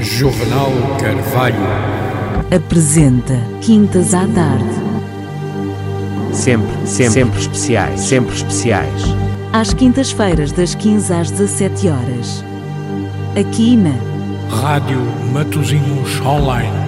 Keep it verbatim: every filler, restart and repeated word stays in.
Jornal Carvalho apresenta Quintas à Tarde. Sempre, sempre, sempre especiais, sempre especiais. Às quintas-feiras, das quinze às dezassete horas. Aqui na Rádio Matosinhos Online.